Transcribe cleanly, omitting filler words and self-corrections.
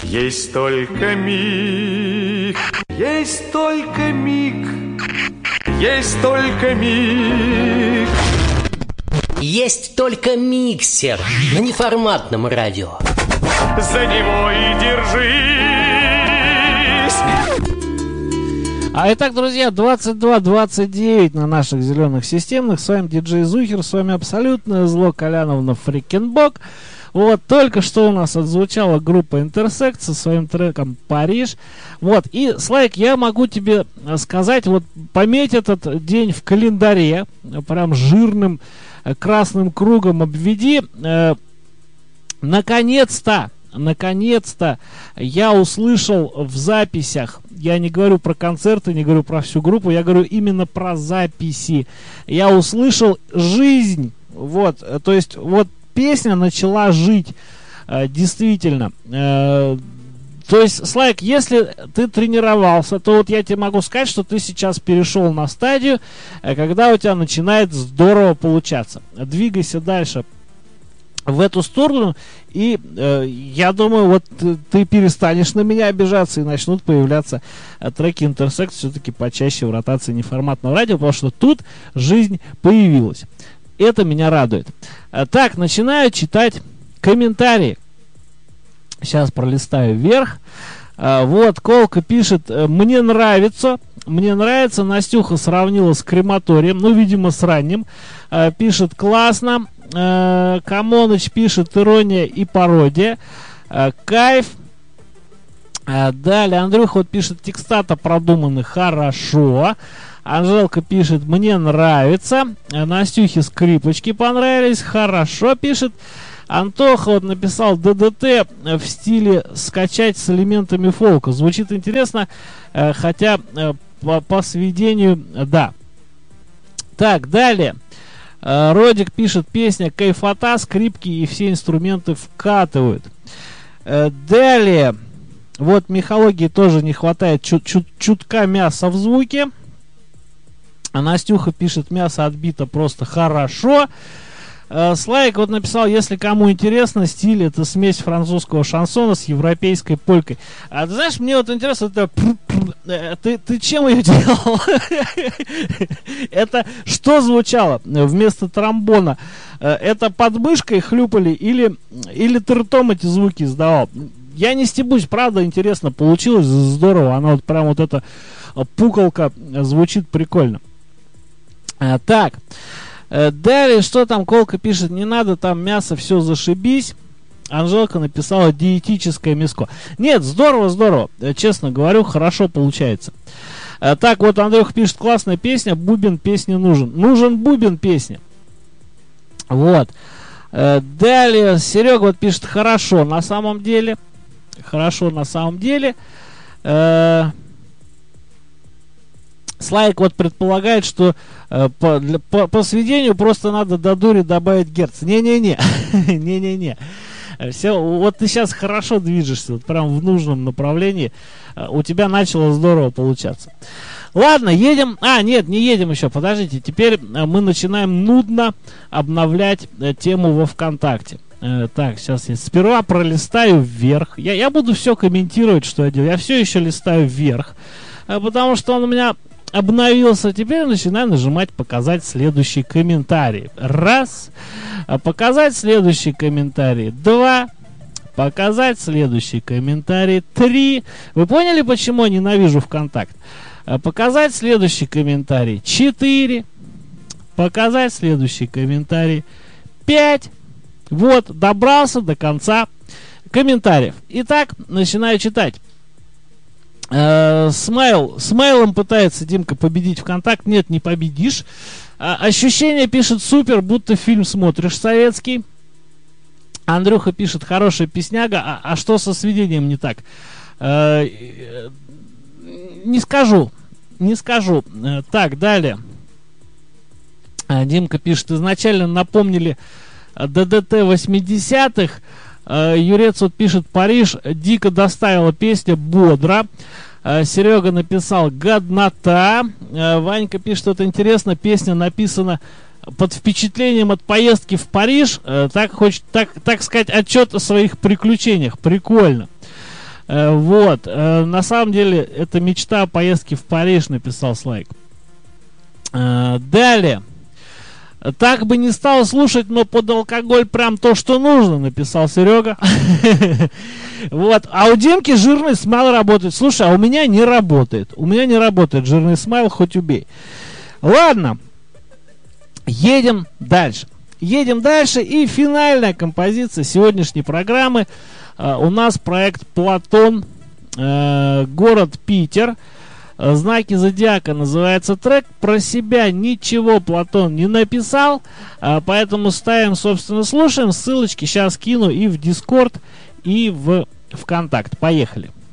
Есть только миг, есть только миг, есть только миг. Есть только миксер на неформатном радио. За него и держись. Итак, друзья, 22:29 на наших зеленых системных. С вами диджей Зухер, с вами абсолютное зло Коляновна Фрикенбок. Вот, только что у нас отзвучала группа Intersect со своим треком «Париж». Вот, и, Слайк, я могу тебе сказать, вот, пометь этот день в календаре, прям жирным красным кругом обведи. Наконец-то я услышал в записях, я не говорю про концерты, не говорю про всю группу, я говорю именно про записи. Я услышал жизнь, вот, то есть, вот, песня начала жить, действительно. То есть, Слайк, если ты тренировался, то вот я тебе могу сказать, что ты сейчас перешел на стадию, когда у тебя начинает здорово получаться. Двигайся дальше в эту сторону, и я думаю, вот ты перестанешь на меня обижаться, и начнут появляться треки Intersect все-таки почаще в ротации неформатного радио, потому что тут жизнь появилась. Это меня радует. Так, начинаю читать комментарии. Сейчас пролистаю вверх. Вот, Колка пишет: мне нравится, Настюха сравнила с крематорием, ну, видимо, с ранним. Пишет: классно. Камоныч пишет: ирония и пародия. Кайф. Далее Андрюха вот пишет: текста-то продуманы хорошо. Анжелка пишет: мне нравится. Настюхе скрипочки понравились. Хорошо, пишет. Антоха вот написал: ДДТ в стиле скачать с элементами фолка. Звучит интересно, хотя по сведению, да. Так, далее. Родик пишет: песня кайфота, скрипки и все инструменты вкатывают. Далее. Вот мифологии тоже не хватает чутка мяса в звуке. А Настюха пишет: мясо отбито просто хорошо. Слайк вот написал: если кому интересно, стиль — это смесь французского шансона с европейской полькой. А ты знаешь, мне вот интересно, ты чем ее делал? Это что звучало вместо тромбона? Это под мышкой хлюпали или ты ртом эти звуки издавал? Я не стебусь, правда, интересно получилось, здорово. Она вот прям вот эта пуколка звучит прикольно. Так, далее, что там Колка пишет: не надо там мясо, все зашибись. Анжелка написала: диетическое мяско. Нет, здорово, честно говорю, хорошо получается. Так, вот Андрюха пишет: классная песня, бубен песне нужен бубен песня. Вот. Далее Серега вот пишет: хорошо на самом деле. Слайк вот предполагает, что по сведению просто надо до дури добавить герц. Не-не-не. Все, вот ты сейчас хорошо движешься, вот прям в нужном направлении. У тебя начало здорово получаться. Ладно, едем. Нет, не едем еще, подождите. Теперь мы начинаем нудно обновлять тему во ВКонтакте. Так, сейчас я сперва пролистаю вверх. Я буду все комментировать, что я делаю. Я все еще листаю вверх, потому что он у меня обновился. Теперь начинаю нажимать «Показать следующий комментарий». Раз. Показать следующий комментарий. Два. Показать следующий комментарий. Три. Вы поняли, почему я ненавижу ВКонтакт? Показать следующий комментарий. 4. Показать следующий комментарий. 5. Вот, добрался до конца комментариев. Итак, начинаю читать. Смайлом пытается Димка победить ВКонтакт. Нет, не победишь. Ощущение пишет: супер, будто фильм смотришь советский. Андрюха пишет: хорошая песняга. А что со сведением не так? Не скажу. Так, далее. Димка пишет: изначально напомнили ДДТ 80-х. Юрец вот пишет: Париж дико доставила песня, бодро. Серега написал: годнота. Ванька пишет: что-то интересно, песня написана под впечатлением от поездки в Париж. Так сказать, отчет о своих приключениях. Прикольно. Вот. На самом деле, это мечта о поездке в Париж, написал Слайк. Далее. Так бы не стал слушать, но под алкоголь прям то, что нужно, написал Серега. Вот. А у Демки жирный смайл работает. Слушай, а у меня не работает. У меня не работает жирный смайл, хоть убей. Ладно. Едем дальше. Едем дальше. И финальная композиция сегодняшней программы. У нас проект «Платон», город Питер. «Знаки зодиака» называется трек. Про себя ничего Платон не написал, поэтому ставим, собственно, слушаем. Ссылочки сейчас кину и в Discord, и в ВКонтакт. Поехали.